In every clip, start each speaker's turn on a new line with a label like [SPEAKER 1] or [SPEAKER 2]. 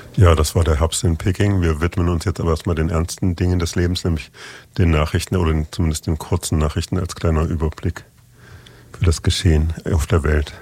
[SPEAKER 1] Ja, das war der Herbst in Peking. Wir widmen uns jetzt aber erstmal den ernsten Dingen des Lebens, nämlich den Nachrichten oder zumindest den kurzen Nachrichten als kleiner Überblick für das Geschehen auf der Welt.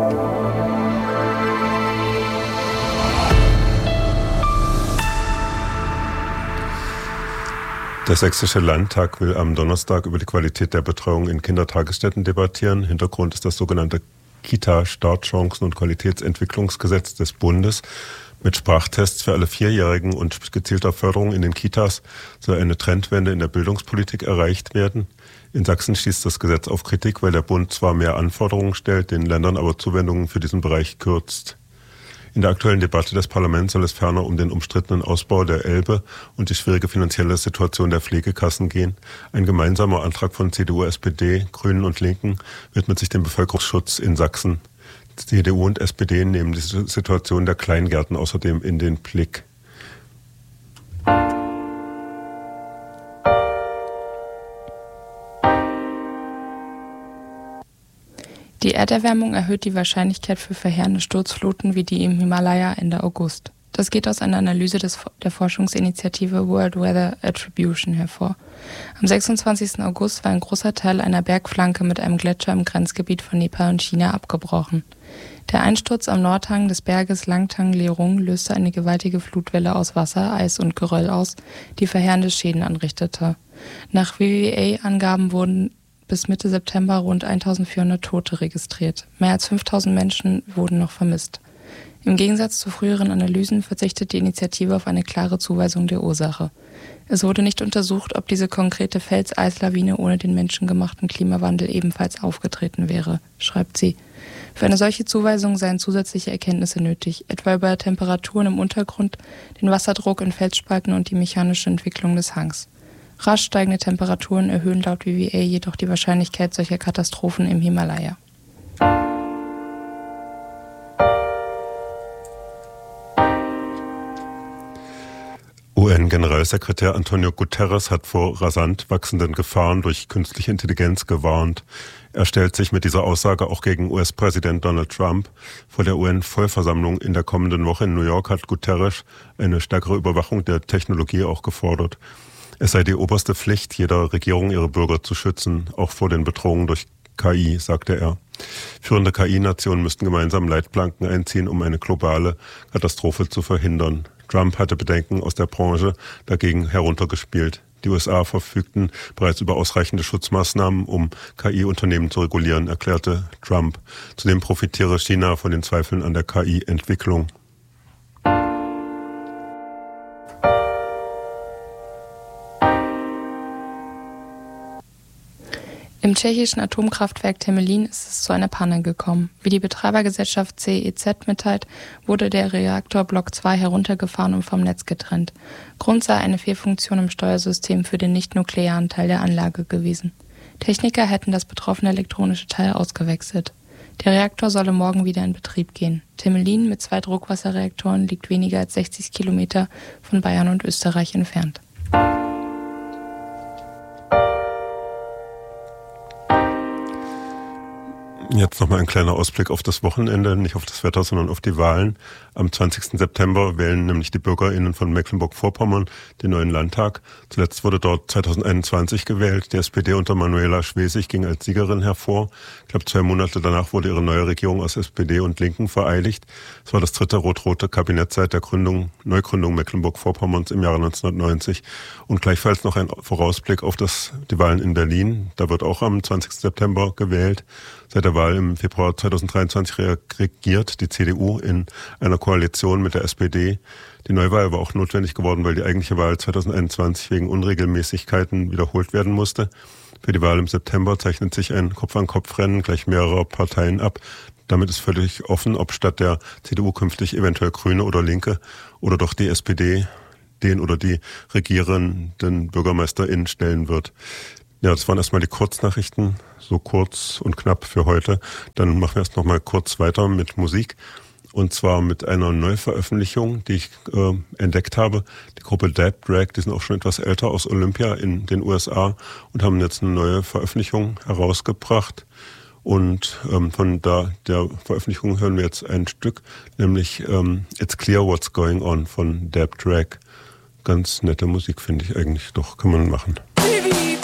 [SPEAKER 1] Der Sächsische Landtag will am Donnerstag über die Qualität der Betreuung in Kindertagesstätten debattieren. Hintergrund ist das sogenannte Kita-Startchancen- und Qualitätsentwicklungsgesetz des Bundes. Mit Sprachtests für alle Vierjährigen und gezielter Förderung in den Kitas soll eine Trendwende in der Bildungspolitik erreicht werden. In Sachsen stieß das Gesetz auf Kritik, weil der Bund zwar mehr Anforderungen stellt, den Ländern aber Zuwendungen für diesen Bereich kürzt. In der aktuellen Debatte des Parlaments soll es ferner um den umstrittenen Ausbau der Elbe und die schwierige finanzielle Situation der Pflegekassen gehen. Ein gemeinsamer Antrag von CDU, SPD, Grünen und Linken widmet sich dem Bevölkerungsschutz in Sachsen. CDU und SPD nehmen die Situation der Kleingärten außerdem in den Blick.
[SPEAKER 2] Die Erderwärmung erhöht die Wahrscheinlichkeit für verheerende Sturzfluten wie die im Himalaya Ende August. Das geht aus einer Analyse der Forschungsinitiative World Weather Attribution hervor. Am 26. August war ein großer Teil einer Bergflanke mit einem Gletscher im Grenzgebiet von Nepal und China abgebrochen. Der Einsturz am Nordhang des Berges Langtang Lerung löste eine gewaltige Flutwelle aus Wasser, Eis und Geröll aus, die verheerende Schäden anrichtete. Nach WWA-Angaben wurden bis Mitte September rund 1400 Tote registriert. Mehr als 5000 Menschen wurden noch vermisst. Im Gegensatz zu früheren Analysen verzichtet die Initiative auf eine klare Zuweisung der Ursache. Es wurde nicht untersucht, ob diese konkrete Fels-Eislawine ohne den menschengemachten Klimawandel ebenfalls aufgetreten wäre, schreibt sie. Für eine solche Zuweisung seien zusätzliche Erkenntnisse nötig, etwa über Temperaturen im Untergrund, den Wasserdruck in Felsspalten und die mechanische Entwicklung des Hangs. Rasch steigende Temperaturen erhöhen laut WWA jedoch die Wahrscheinlichkeit solcher Katastrophen im Himalaya.
[SPEAKER 1] UN-Generalsekretär Antonio Guterres hat vor rasant wachsenden Gefahren durch künstliche Intelligenz gewarnt. Er stellt sich mit dieser Aussage auch gegen US-Präsident Donald Trump. Vor der UN-Vollversammlung in der kommenden Woche in New York hat Guterres eine stärkere Überwachung der Technologie auch gefordert. Es sei die oberste Pflicht jeder Regierung, ihre Bürger zu schützen, auch vor den Bedrohungen durch KI, sagte er. Führende KI-Nationen müssten gemeinsam Leitplanken einziehen, um eine globale Katastrophe zu verhindern. Trump hatte Bedenken aus der Branche dagegen heruntergespielt. Die USA verfügten bereits über ausreichende Schutzmaßnahmen, um KI-Unternehmen zu regulieren, erklärte Trump. Zudem profitiere China von den Zweifeln an der KI-Entwicklung.
[SPEAKER 2] Im tschechischen Atomkraftwerk Temelín ist es zu einer Panne gekommen. Wie die Betreibergesellschaft CEZ mitteilt, wurde der Reaktor Block 2 heruntergefahren und vom Netz getrennt. Grund sei eine Fehlfunktion im Steuersystem für den nicht-nuklearen Teil der Anlage gewesen. Techniker hätten das betroffene elektronische Teil ausgewechselt. Der Reaktor solle morgen wieder in Betrieb gehen. Temelín mit 2 Druckwasserreaktoren liegt weniger als 60 Kilometer von Bayern und Österreich entfernt.
[SPEAKER 1] Jetzt nochmal ein kleiner Ausblick auf das Wochenende, nicht auf das Wetter, sondern auf die Wahlen. Am 20. September wählen nämlich die BürgerInnen von Mecklenburg-Vorpommern den neuen Landtag. Zuletzt wurde dort 2021 gewählt. Die SPD unter Manuela Schwesig ging als Siegerin hervor. Ich glaube, 2 Monate danach wurde ihre neue Regierung aus SPD und Linken vereidigt. Es war das 3. rot-rote Kabinett seit der Neugründung Mecklenburg-Vorpommerns im Jahre 1990. Und gleichfalls noch ein Vorausblick auf die Wahlen in Berlin. Da wird auch am 20. September gewählt. Seit der Wahl im Februar 2023 regiert die CDU in einer Koalition mit der SPD. Die Neuwahl war auch notwendig geworden, weil die eigentliche Wahl 2021 wegen Unregelmäßigkeiten wiederholt werden musste. Für die Wahl im September zeichnet sich ein Kopf-an-Kopf-Rennen gleich mehrerer Parteien ab. Damit ist völlig offen, ob statt der CDU künftig eventuell Grüne oder Linke oder doch die SPD den oder die regierenden BürgermeisterInnen stellen wird. Ja, das waren erstmal die Kurznachrichten, so kurz und knapp für heute. Dann machen wir erst noch mal kurz weiter mit Musik. Und zwar mit einer Neuveröffentlichung, die ich entdeckt habe. Die Gruppe Dead Drag, die sind auch schon etwas älter, aus Olympia in den USA und haben jetzt eine neue Veröffentlichung herausgebracht. Und von der Veröffentlichung hören wir jetzt ein Stück, nämlich It's Clear What's Going On von Deb Drag. Ganz nette Musik, finde ich eigentlich, doch, kann man machen.